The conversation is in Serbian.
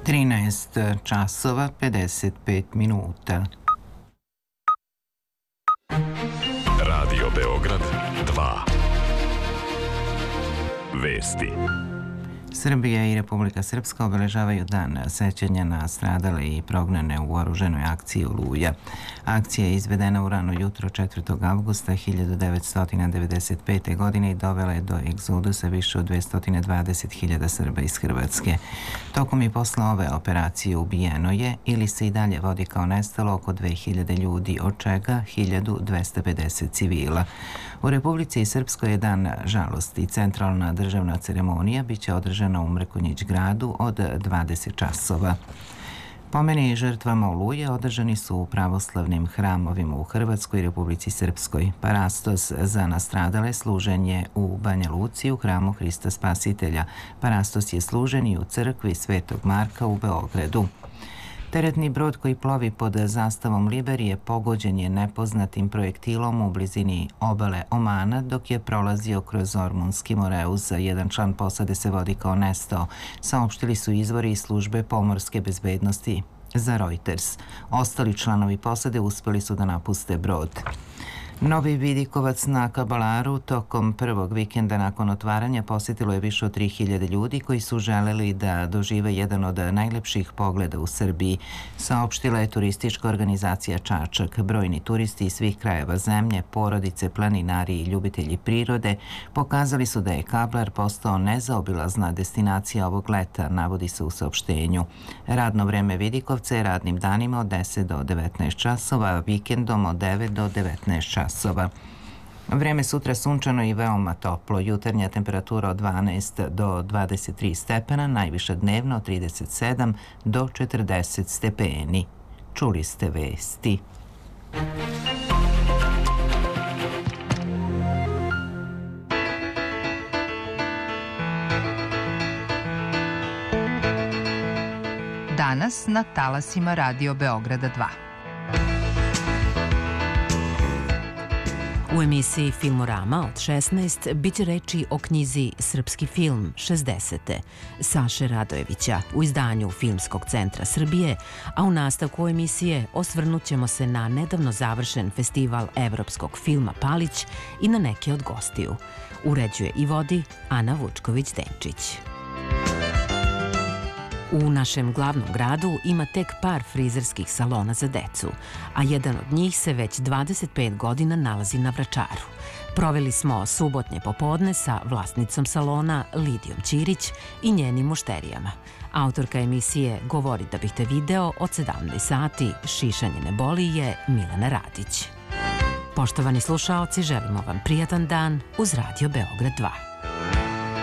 13 časova 55 minuta. Radio Beograd 2. Vesti. Srbija i Republika Srpska obeležavaju dan sećanja na stradale i prognane u oružanoj akciji Oluja. Akcija je izvedena u rano jutro 4. avgusta 1995. godine i dovela je do egzodusa više od 220.000 Srba iz Hrvatske. Tokom i posle ove operacije ubijeno je ili se i dalje vodi kao nestalo oko 2000 ljudi, od čega 1250 civila. U Republici Srpskoj je dan žalosti. Centralna državna ceremonija biće održana u Mrkonjić gradu od 20 časova. Pomeni žrtvama Oluje održani su u pravoslavnim hramovima u Hrvatskoj i Republici Srpskoj. Parastos za nastradale služen je u Banja Luci u hramu Hrista Spasitelja. Parastos je služen i u crkvi Svetog Marka u Beogradu. Teretni brod koji plovi pod zastavom Liberije pogođen je nepoznatim projektilom u blizini obale Omana dok je prolazio kroz Ormunski Moreus. Jedan član posade se vodi kao nestao, saopštili su izvori iz službe pomorske bezbednosti za Reuters. Ostali članovi posade uspeli su da napuste brod. Novi vidikovac na Kabalaru tokom prvog vikenda nakon otvaranja posjetilo je više od 3000 ljudi koji su želeli da dožive jedan od najlepših pogleda u Srbiji, saopštila je turistička organizacija Čačak. Brojni turisti iz svih krajeva zemlje, porodice, planinari i ljubitelji prirode pokazali su da je Kablar postao nezaobilazna destinacija ovog leta, navodi se u saopštenju. Radno vreme Vidikovca je radnim danima od 10 do 19 časova, a vikendom od 9 do 19 časova. Vreme sutra sunčano i veoma toplo. Jutarnja temperatura od 12 do 23 stepena, najviša dnevno od 37 do 40 stepeni. Čuli ste vesti. Danas na talasima Radio Beograda 2. U emisiji Filmorama od 16 biće reči o knjizi Srpski film 60. Saše Radojevića u izdanju Filmskog centra Srbije, a u nastavku emisije osvrnut ćemo se na nedavno završen festival evropskog filma Palić i na neke od gostiju. Uređuje i vodi Ana Vučković-Denčić. U našem glavnom gradu ima tek par frizerskih salona za decu, a jedan od njih se već 25 godina nalazi na Vračaru. Proveli smo subotnje popodne sa vlasnicom salona Lidijom Ćirić i njenim mušterijama. Autorka emisije Govori da bih te video od 17 sati, Šišanje ne boli, je Milena Radić. Poštovani slušaoci, želimo vam prijatan dan uz Radio Beograd 2.